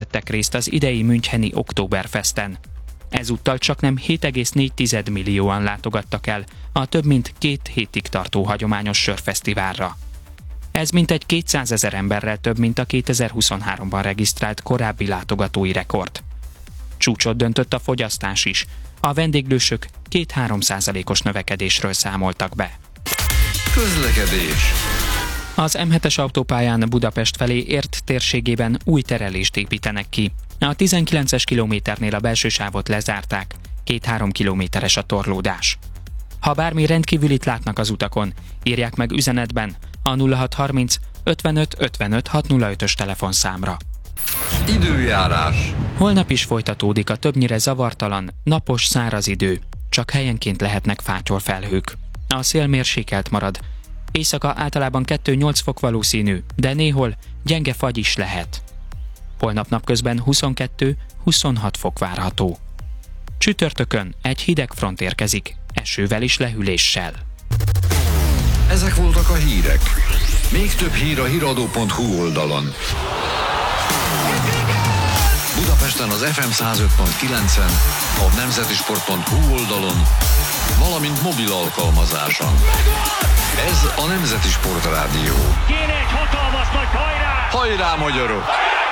vettek részt az idei müncheni Oktoberfesten. Ezúttal csaknem 7,4 millióan látogattak el a több mint 2 hétig tartó hagyományos sörfesztiválra. Ez mintegy 200 000 emberrel több, mint a 2023-ban regisztrált korábbi látogatói rekord. Csúcsot döntött a fogyasztás is. A vendéglősök 2-3%-os növekedésről számoltak be. Közlekedés. Az M7-es autópályán Budapest felé ért térségében új terelést építenek ki. A 19-es kilométernél a belső sávot lezárták, 2-3 kilométeres a torlódás. Ha bármi rendkívülit látnak az utakon, írják meg üzenetben a 0630 55 55 605-ös telefonszámra. Időjárás. Holnap is folytatódik a többnyire zavartalan, napos, száraz idő, csak helyenként lehetnek fátyolfelhők. A szél mérsékelt marad. Éjszaka általában 2-8 fok valószínű, de néhol gyenge fagy is lehet. Holnap napközben 22-26 fok várható. Csütörtökön egy hideg front érkezik, esővel és lehűléssel. Ezek voltak a hírek. Még több hír a hiradó.hu oldalon. Budapesten az FM 105.9-en, a nemzetisport.hu oldalon, valamint mobil alkalmazáson. Ez a Nemzeti Sport Rádió. Kéne egy hatalmas nagy hajrá! Hajrá, magyarok!